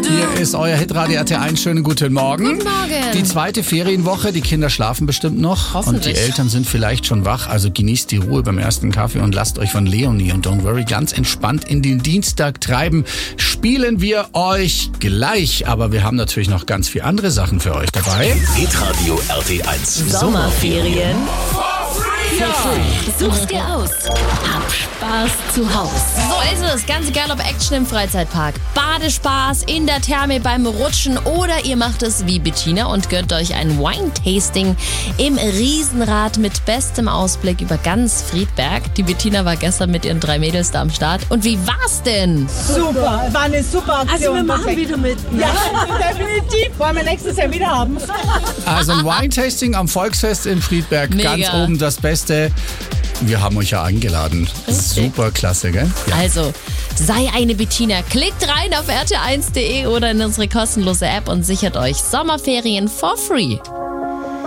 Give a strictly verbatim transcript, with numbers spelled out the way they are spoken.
Hier ist euer Hitradio R T eins. Schönen guten Morgen. Guten Morgen. Die zweite Ferienwoche. Die Kinder schlafen bestimmt noch. Und die Eltern sind vielleicht schon wach. Also genießt die Ruhe beim ersten Kaffee und lasst euch von Leonie und Don't Worry ganz entspannt in den Dienstag treiben. Spielen wir euch gleich. Aber wir haben natürlich noch ganz viele andere Sachen für euch dabei. Hitradio R T eins. Sommerferien. Ja. Such's dir aus. Hab Spaß zu Haus. So ist es. Ganz egal ob Action im Freizeitpark, Badespaß, in der Therme beim Rutschen oder ihr macht es wie Bettina und gönnt euch ein Wine-Tasting im Riesenrad mit bestem Ausblick über ganz Friedberg. Die Bettina war gestern mit ihren drei Mädels da am Start. Und wie war's denn? Super, war eine super Aktion. Also wir machen Perfekt. wieder mit. Ne? Ja, definitiv. Wollen wir nächstes Jahr wieder haben. Also ein Wine-Tasting am Volksfest in Friedberg. Mega. Ganz oben das Beste. Wir haben euch ja eingeladen. Richtig. Super klasse, gell? Ja. Also, sei eine Bettina. Klickt rein auf r t eins punkt d e oder in unsere kostenlose App und sichert euch Sommerferien for free.